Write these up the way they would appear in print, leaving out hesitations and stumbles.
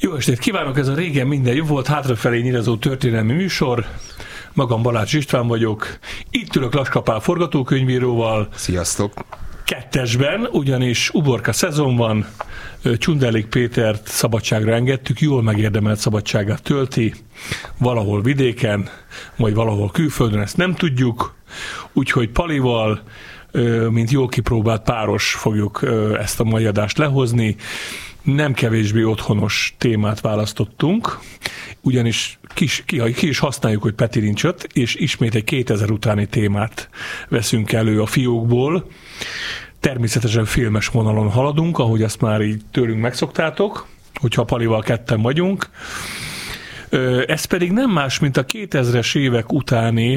Jó estét kívánok, ez a Régen minden jobb volt, hátrafelé nyilazó történelmi műsor. Magam Balázs István vagyok. Itt ülök Laskó Pál forgatókönyvíróval. Sziasztok! Kettesben, ugyanis uborka szezon van. Csundelik Pétert szabadságra engedtük, jól megérdemelt szabadságát tölti. Valahol vidéken, vagy valahol külföldön, ezt nem tudjuk. Úgyhogy Palival, mint jól kipróbált páros fogjuk ezt a mai adást lehozni. Nem kevésbé otthonos témát választottunk, ugyanis ki is használjuk, hogy Peti nincs ott, és ismét egy 2000 utáni témát veszünk elő a fiókból. Természetesen filmes vonalon haladunk, ahogy azt már így tőlünk megszoktátok, hogyha Palival ketten vagyunk. Ez pedig nem más, mint a 2000-es évek utáni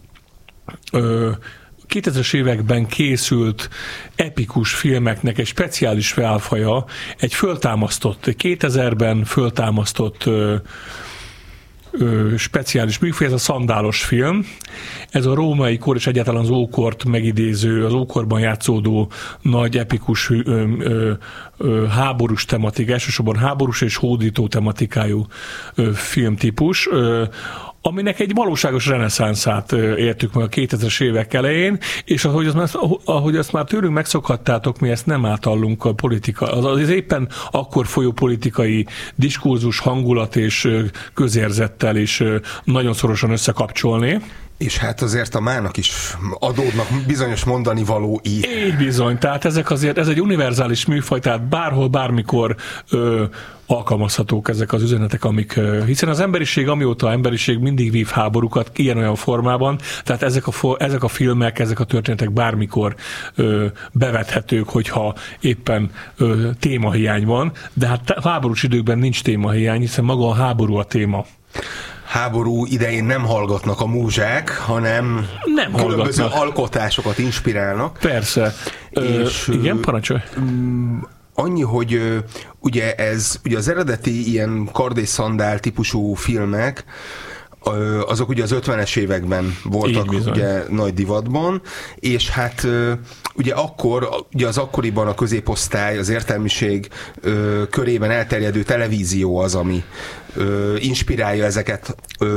2000-es években készült epikus filmeknek egy speciális felfaja, egy 2000-ben föltámasztott speciális műfaj, ez a szandálos film. Ez a római kor és egyáltalán az ókort megidéző, az ókorban játszódó nagy epikus háborús tematika, elsősorban háborús és hódító tematikájú filmtípus, aminek egy valóságos reneszánszát értük meg a 2000-es évek elején, és ahogy azt már tőlünk megszokhattátok, mi ezt nem átallunk a politika, az éppen akkor folyó politikai diskurzus, hangulat és közérzettel is nagyon szorosan összekapcsolni. És hát azért a mának is adódnak bizonyos mondani való így. Így bizony, tehát ez egy univerzális műfaj, tehát bárhol, bármikor alkalmazhatók ezek az üzenetek, hiszen az emberiség mindig vív háborúkat ilyen-olyan formában, tehát ezek a filmek, ezek a történetek bármikor bevethetők, hogyha éppen témahiány van, de hát háborús időkben nincs témahiány, hiszen maga a háború a téma. Háború idején nem hallgatnak a múzsák, hanem különböző alkotásokat inspirálnak. Persze. Igen, parancsolj. Annyi, hogy ugye az eredeti ilyen kard és szandál típusú filmek, azok ugye az 50-es években voltak ugye nagy divatban, és hát ugye az akkoriban a középosztály, az értelmiség körében elterjedő televízió az, ami inspirálja ezeket,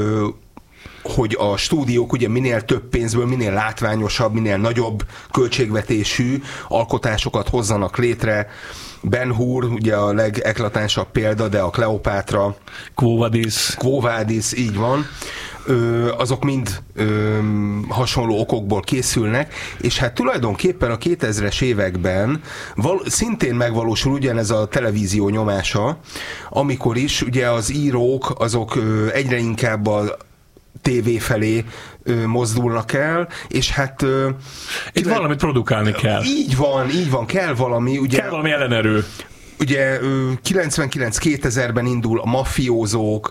hogy a stúdiók ugye minél több pénzből, minél látványosabb, minél nagyobb költségvetésű alkotásokat hozzanak létre. Ben Hur, ugye a legeklatánsabb példa, de a Kleopátra, Quo Vadis, így van. Azok mind hasonló okokból készülnek, és hát tulajdonképpen a 2000-es években szintén megvalósul ugyanez a televízió nyomása, amikor is ugye az írók azok egyre inkább a tévé felé mozdulnak el, és hát... Itt valamit produkálni kell. Így van, kell valami. Ugye, kell valami ellenerő. Ugye 99-2000-ben indul a Mafiózók,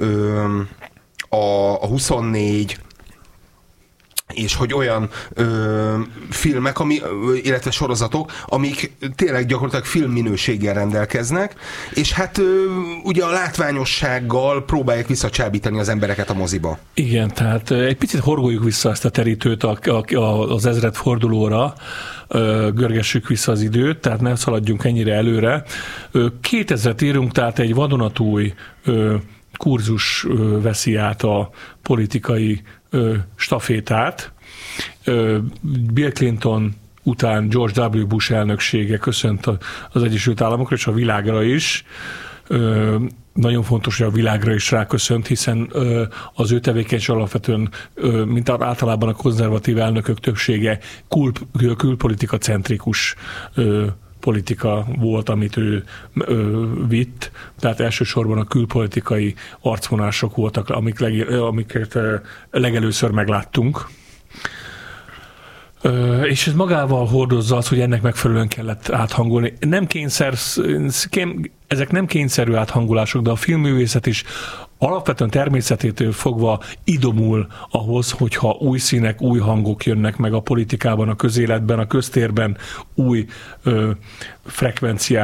a 24, és hogy olyan filmek, illetve sorozatok, amik tényleg gyakorlatilag filmminőséggel rendelkeznek, és hát ugye a látványossággal próbálják visszacsábítani az embereket a moziba. Igen, tehát egy picit horgoljuk vissza ezt a terítőt az ezredfordulóra, görgessük vissza az időt, tehát ne szaladjunk ennyire előre. 2000-et írunk, tehát egy vadonatúj kurzus veszi át a politikai stafétát. Bill Clinton után George W. Bush elnöksége köszönt az Egyesült Államokra és a világra is. Nagyon fontos, hogy a világra is ráköszönt, hiszen az ő tevékenység alapvetően, mint általában a konzervatív elnökök többsége külpolitika centrikus politika volt, amit ő vitt, tehát elsősorban a külpolitikai arcvonások voltak, amiket legelőször megláttunk. És ez magával hordozza az, hogy ennek megfelelően kellett áthangolni. Ezek nem kényszerű áthangolások, de a filmművészet is alapvetően természetétől fogva idomul ahhoz, hogyha új színek, új hangok jönnek meg a politikában, a közéletben, a köztérben, új frekvenciák